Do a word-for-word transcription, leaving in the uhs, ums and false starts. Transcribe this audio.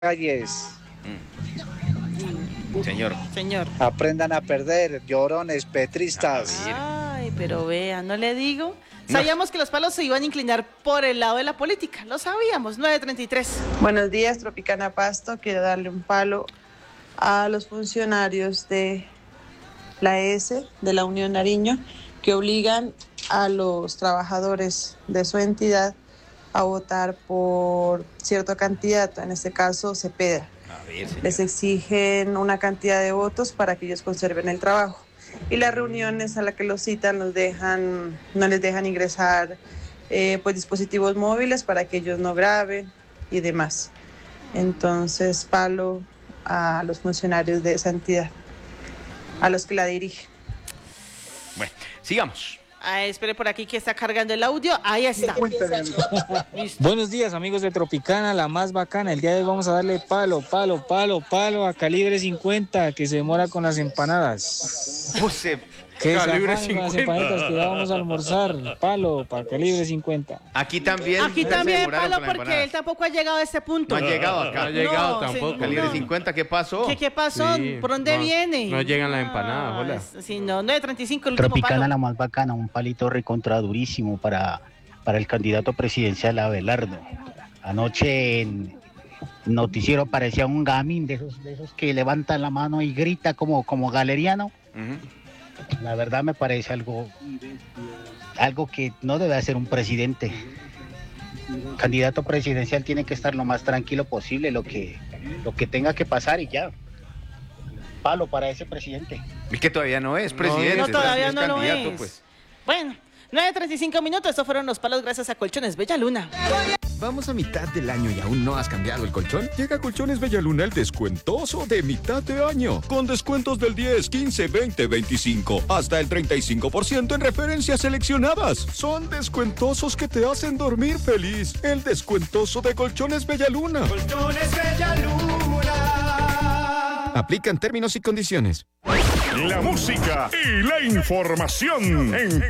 calles. Mm. Señor. Señor. Aprendan a perder, llorones, petristas. Ay, pero vea, no le digo. No. Sabíamos que los palos se iban a inclinar por el lado de la política. Lo sabíamos. nueve treinta y tres. Buenos días, Tropicana Pasto. Quiero darle un palo a los funcionarios de la E S, de la Unión Nariño, que obligan a los trabajadores de su entidad a votar por cierto candidato, en este caso Cepeda. A ver, señor. Les exigen una cantidad de votos para que ellos conserven el trabajo. Y las reuniones a las que los citan los dejan, no les dejan ingresar eh, pues dispositivos móviles para que ellos no graben y demás. Entonces, palo a los funcionarios de esa entidad, a los que la dirigen. Bueno, sigamos. Ah, espere por aquí que está cargando el audio. Ahí está. Buenos días, amigos de Tropicana, la más bacana. El día de hoy vamos a darle palo, palo, palo, palo a Calibre cincuenta, que se demora con las empanadas. Puse Que Calibre se afanen con las cincuenta. empanadas que ya vamos a almorzar. Palo para Calibre cincuenta. Aquí también. Aquí se también, demoraron palo, con la porque empanada. él tampoco ha llegado a este punto. No ha llegado acá. No ha llegado No, tampoco. sí, Calibre no. cincuenta, ¿qué pasó? ¿Qué, qué pasó? Sí, ¿Por dónde no, viene? no llegan las empanadas, Ah, hola. es- Sí, no, nueve treinta y cinco, el último Tropicana palo. la más bacana, un palito recontra durísimo para, para el candidato presidencial Abelardo. Anoche en noticiero parecía un gamín de esos, de esos que levantan la mano y grita como, como galeriano. Ujú. La verdad me parece algo, algo que no debe hacer un presidente. El candidato presidencial tiene que estar lo más tranquilo posible, lo que, lo que tenga que pasar y ya. Palo para ese presidente. Es que todavía no es presidente. No, todavía es no lo candidato, es. pues. Bueno, nueve treinta y cinco minutos. Estos fueron los palos gracias a Colchones Bella Luna. Vamos a mitad del año y aún no has cambiado el colchón. Llega a Colchones Bellaluna el descuentoso de mitad de año. Con descuentos del diez, quince, veinte, veinticinco, hasta el treinta y cinco por ciento en referencias seleccionadas. Son descuentosos que te hacen dormir feliz. El descuentoso de Colchones Bellaluna. Colchones Bellaluna. Aplican términos y condiciones. La música y la información en